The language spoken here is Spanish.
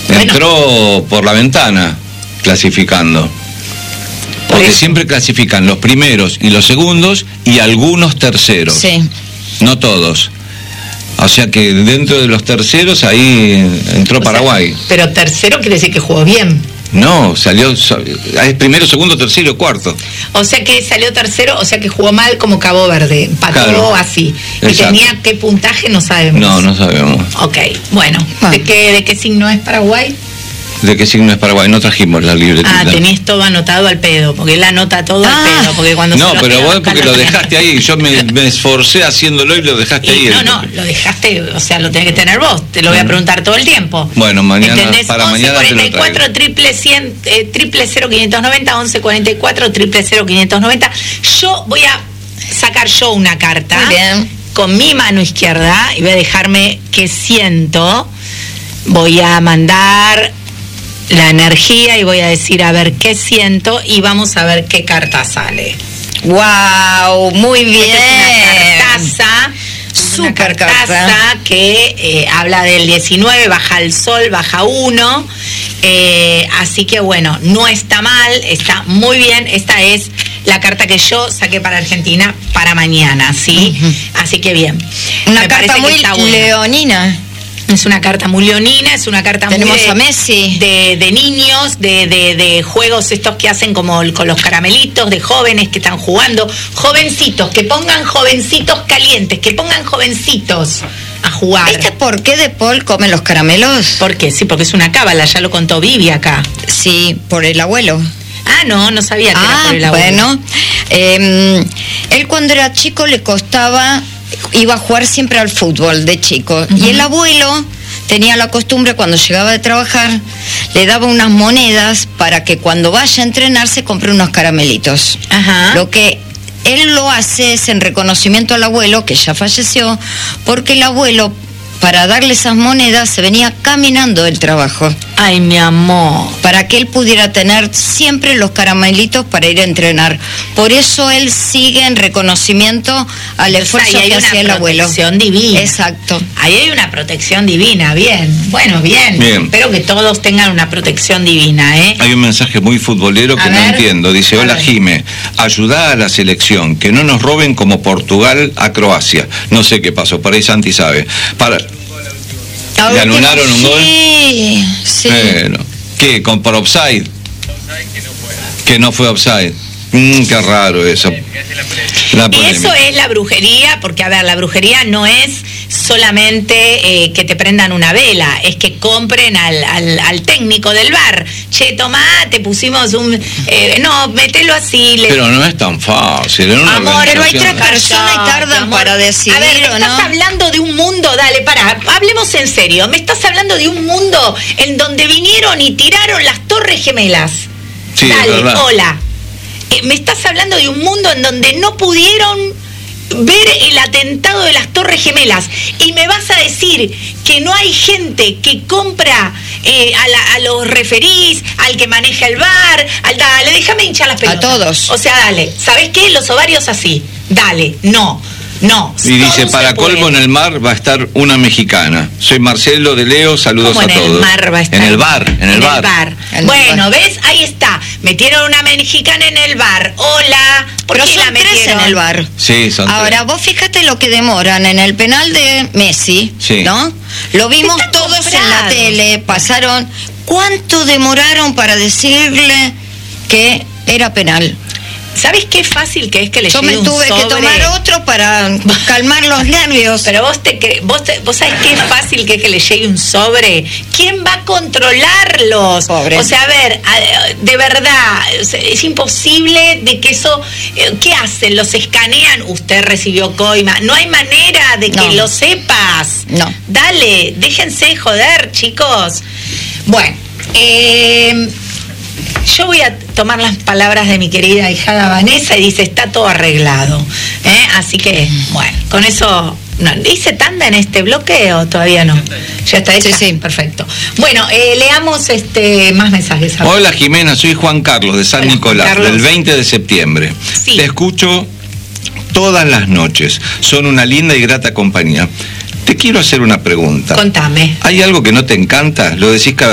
Entró por la ventana clasificando. Porque siempre clasifican los primeros y los segundos y algunos terceros. Sí. No todos. O sea que dentro de los terceros ahí entró Paraguay. Pero tercero quiere decir que jugó bien. No, es primero, segundo, tercero, cuarto. O sea que salió tercero, o sea que jugó mal como Cabo Verde, empató claro, así. exacto. ¿Y tenía qué puntaje? No sabemos. No sabemos. Ok, bueno. ¿De qué signo es Paraguay? ¿De qué signo es Paraguay? No trajimos la libretita. Tenés todo anotado al pedo, porque él anota todo al pedo, porque cuando no, pero vos porque lo dejaste ahí, yo me esforcé haciéndolo y lo dejaste ahí. No, lo dejaste, o sea, lo tenés que tener vos, te lo voy a preguntar todo el tiempo. Bueno, mañana, ¿entendés? para 11, mañana 44 000 590, 11 44 000 590. Yo voy a sacar una carta. Muy bien. Con mi mano izquierda y voy a dejarme qué siento. Voy a mandar la energía y voy a decir a ver qué siento y vamos a ver qué carta sale. ¡Wow! Muy bien. Esta es una cartaza que habla del 19, baja el sol, baja 1, así que bueno, no está mal, está muy bien. Esta es la carta que yo saqué para Argentina para mañana, ¿sí? Así que bien. Una carta muy leonina. Es una carta muy leonina, es una carta Tenemos muy a Messi. de niños, de juegos estos que hacen como con los caramelitos, de jóvenes que están jugando, jovencitos, que pongan jovencitos calientes, que pongan jovencitos a jugar. ¿Viste por qué De Paul come los caramelos? ¿Por qué? Sí, porque es una cábala, ya lo contó Vivi acá. Sí, por el abuelo. No sabía que era por el abuelo. Bueno, él cuando era chico le costaba, iba a jugar siempre al fútbol de chico, y el abuelo tenía la costumbre, cuando llegaba de trabajar, le daba unas monedas para que cuando vaya a entrenar se compre unos caramelitos. Ajá. Lo que él lo hace es en reconocimiento al abuelo, que ya falleció, porque el abuelo, para darle esas monedas, se venía caminando del trabajo. Ay, mi amor. Para que él pudiera tener siempre los caramelitos para ir a entrenar. Por eso él sigue en reconocimiento al esfuerzo que hacía el abuelo. Hay una protección divina. Exacto. Ahí hay una protección divina, bien. Bueno, bien. Espero que todos tengan una protección divina, ¿eh? Hay un mensaje muy futbolero que no entiendo. Dice, hola Jime, ayudá a la selección, que no nos roben como Portugal a Croacia. No sé qué pasó, por ahí Santi sabe. ¿Le anularon un gol? Sí. Bueno, ¿qué? ¿Por offside? Que no fue offside. Qué raro eso. Y eso es la brujería, porque a ver, la brujería no es solamente que te prendan una vela, es que compren al técnico del bar. Che, tomá, te pusimos un... no, mételo así. Pero no es tan fácil. Amor, pero hay 3 personas y tardan para decidir, a ver, ¿me estás hablando de un mundo? Dale, pará, hablemos en serio. ¿Me estás hablando de un mundo en donde vinieron y tiraron las Torres Gemelas? Sí, dale, es verdad. hola. Me estás hablando de un mundo en donde no pudieron ver el atentado de las Torres Gemelas y me vas a decir que no hay gente que compra a los referís, al que maneja el bar, dale, déjame hinchar las pelotas. A todos. O sea, dale, ¿sabés qué? Los ovarios así, dale, no. Y dice, para colmo en el mar va a estar una mexicana. Soy Marcelo de Leo, saludos a todos. En el mar va a estar. En el bar. Bueno, ¿ves? Ahí está. Metieron una mexicana en el bar. Hola. ¿Por Pero qué son la metieron? 3 en el bar. Sí, son 3. Ahora, vos fíjate lo que demoran en el penal de Messi, sí, ¿no? Lo vimos todos comprados en la tele, pasaron. ¿Cuánto demoraron para decirle que era penal? ¿Sabes qué fácil que es que le Yo llegue me tuve un sobre? que tomar otro para calmar los nervios. Pero vos sabés qué fácil que es que le llegue un sobre. ¿Quién va a controlarlos? Pobre. O sea, a ver, de verdad, es imposible de que eso... ¿Qué hacen? ¿Los escanean? Usted recibió coima. No hay manera de que lo sepas. No. Dale, déjense joder, chicos. Bueno, yo voy a tomar las palabras de mi querida hijada Vanessa y dice, está todo arreglado. Así que, bueno, con eso... No, ¿hice tanda en este bloque o todavía no? ¿Ya está hecha? Sí. Perfecto. Bueno, leamos más mensajes. Hola Jimena, soy Juan Carlos de San Nicolás, Carlos. del 20 de septiembre. Sí. Te escucho todas las noches. Son una linda y grata compañía. Te quiero hacer una pregunta. Contame. ¿Hay algo que no te encanta? Lo decís cada